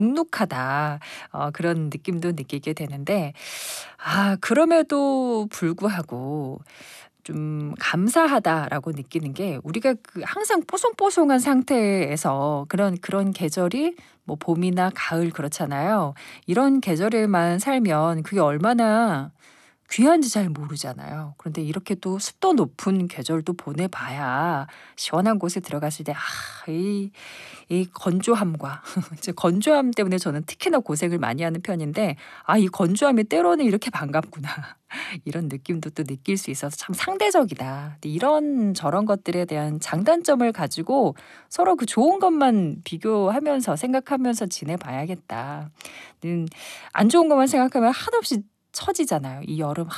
눅눅하다. 그런 느낌도 느끼게 되는데 그럼에도 불구하고 좀 감사하다라고 느끼는 게 우리가 항상 뽀송뽀송한 상태에서 그런 계절이 뭐 봄이나 가을 그렇잖아요. 이런 계절에만 살면 그게 얼마나 귀한지 잘 모르잖아요. 그런데 이렇게 또 습도 높은 계절도 보내 봐야 시원한 곳에 들어갔을 때 이 건조함과 이제 건조함 때문에 저는 특히나 고생을 많이 하는 편인데 이 건조함이 때로는 이렇게 반갑구나. 이런 느낌도 또 느낄 수 있어서 참 상대적이다. 근데 이런 저런 것들에 대한 장단점을 가지고 서로 그 좋은 것만 비교하면서 생각하면서 지내 봐야겠다. 안 좋은 것만 생각하면 한없이 처지잖아요. 이 여름